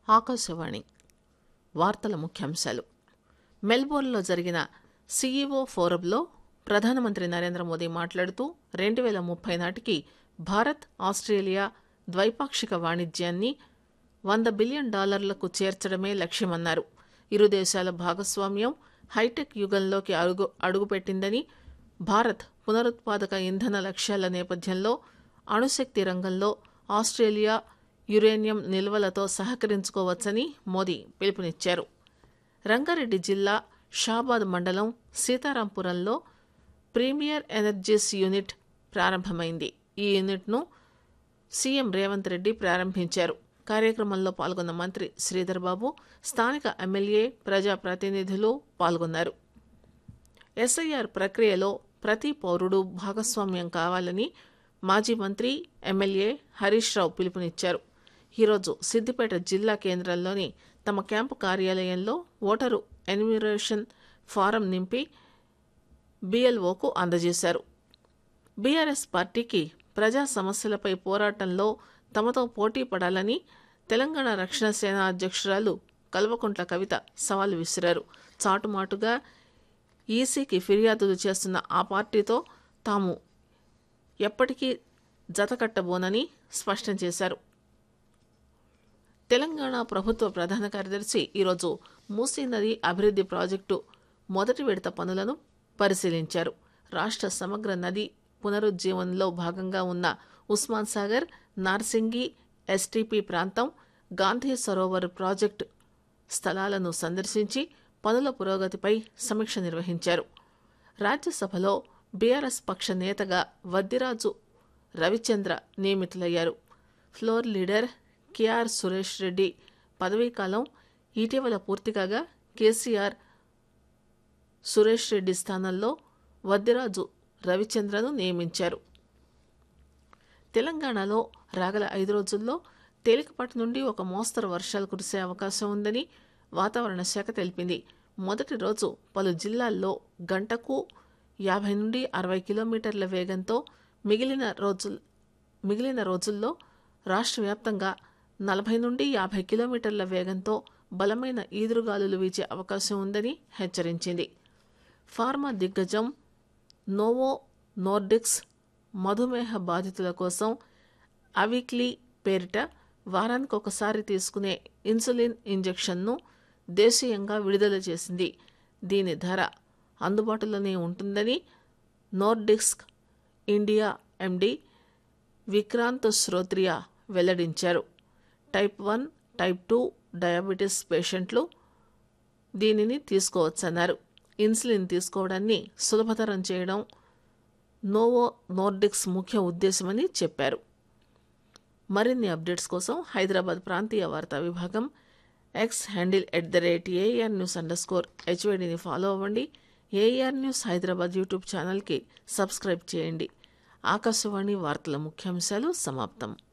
ఆకాశవాణి వార్తల ముఖ్యాంశాలు. మెల్బోర్న్లో జరిగిన సీఈఓ ఫోరంలో ప్రధానమంత్రి నరేంద్ర మోదీ మాట్లాడుతూ 2030 నాటికి భారత్ ఆస్ట్రేలియా ద్వైపాక్షిక వాణిజ్యాన్ని $100 బిలియన్ చేర్చడమే లక్ష్యమన్నారు. ఇరు దేశాల భాగస్వామ్యం హైటెక్ యుగంలోకి అడుగుపెట్టిందని, భారత్ పునరుత్పాదక ఇంధన లక్ష్యాల నేపథ్యంలో అణుశక్తి రంగంలో ఆస్ట్రేలియా యురేనియం నిల్వలతో సహకరించుకోవచ్చని మోదీ పిలుపునిచ్చారు. రంగారెడ్డి జిల్లా షాబాద్ మండలం సీతారాంపురంలో ప్రీమియర్ ఎనర్జీస్ యూనిట్ ప్రారంభమైంది. ఈ యూనిట్ను సీఎం రేవంత్ రెడ్డి ప్రారంభించారు. కార్యక్రమంలో పాల్గొన్న మంత్రి శ్రీధర్ బాబు, స్థానిక ఎమ్మెల్యే, ప్రజాప్రతినిధులు పాల్గొన్నారు. ఎస్ఐఆర్ ప్రక్రియలో ప్రతి పౌరుడు భాగస్వామ్యం కావాలని మాజీ మంత్రి, ఎమ్మెల్యే హరీష్ రావు పిలుపునిచ్చారు. ఈరోజు సిద్దిపేట జిల్లా కేంద్రంలోని తమ క్యాంపు కార్యాలయంలో ఓటరు ఎన్యూమరేషన్ ఫారం నింపి బీఎల్ఓకు అందజేశారు. బీఆర్ఎస్ పార్టీకి ప్రజా సమస్యలపై పోరాటంలో తమతో పోటీ పడాలని తెలంగాణ రక్షణ సేన అధ్యక్షురాలు కల్వకుంట్ల కవిత సవాల్ విసిరారు. చాటుమాటుగా ఈసీకి ఫిర్యాదులు చేస్తున్న ఆ పార్టీతో తాము ఎప్పటికీ జతకట్టబోనని స్పష్టం చేశారు. తెలంగాణ ప్రభుత్వ ప్రధాన కార్యదర్శి ఈరోజు మూసీ నది అభివృద్ధి ప్రాజెక్టు మొదటి విడత పనులను పరిశీలించారు. రాష్ట్ర సమగ్ర నది పునరుజ్జీవనంలో భాగంగా ఉన్న ఉస్మాన్ సాగర్, నార్సింగి ఎస్టీపీ ప్రాంతం, గాంధీ సరోవర్ ప్రాజెక్టు స్థలాలను సందర్శించి పనుల పురోగతిపై సమీక్ష నిర్వహించారు. రాజ్యసభలో బీఆర్ఎస్ పక్ష నేతగా వద్దిరాజు రవిచంద్ర నియమితులయ్యారు. Floor leader KR Suresh Reddy పదవీకాలం ఇటీవల పూర్తి కాగా కేసీఆర్ సురేష్ రెడ్డి స్థానంలో వద్దిరాజు రవిచంద్రను నియమించారు. తెలంగాణలో రాగల 5 రోజుల్లో తేలికపాటి నుండి ఒక మోస్తరు వర్షాలు కురిసే అవకాశం ఉందని వాతావరణ శాఖ తెలిపింది. మొదటి రోజు పలు జిల్లాల్లో గంటకు 50 నుండి 60 కిలోమీటర్ల వేగంతో, మిగిలిన రోజుల్లో రాష్ట్ర వ్యాప్తంగా 40 నుండి 50 కిలోమీటర్ల వేగంతో బలమైన ఈదురుగాలులు వీచే అవకాశం ఉందని హెచ్చరించింది. ఫార్మా దిగ్గజం నోవో నోర్డిక్స్ మధుమేహ బాధితుల కోసం అవిక్లీ పేరిట వారానికి ఒకసారి తీసుకునే ఇన్సులిన్ ఇంజెక్షన్ను దేశీయంగా విడుదల చేసింది. దీని ధర అందుబాటులోనే ఉంటుందని నోర్డిక్స్ ఇండియా ఎండి విక్రాంత్ శ్రోత్రియా వెల్లడించారు. టైప్ 1, టైప్ 2 డయాబెటీస్ పేషెంట్లు దీనిని తీసుకోవచ్చన్నారు. ఇన్సులిన్ తీసుకోవడాన్ని సులభతరం చేయడం నోవో నోర్డిక్స్ ముఖ్య ఉద్దేశమని చెప్పారు. మరిన్ని అప్డేట్స్ కోసం హైదరాబాద్ ప్రాంతీయ వార్తా విభాగం ఎక్స్ హ్యాండిల్ @ARNews_HYDని ఫాలో అవ్వండి. AR న్యూస్ హైదరాబాద్ యూట్యూబ్ ఛానల్కి సబ్స్క్రైబ్ చేయండి. ఆకాశవాణి వార్తల ముఖ్యాంశాలు సమాప్తం.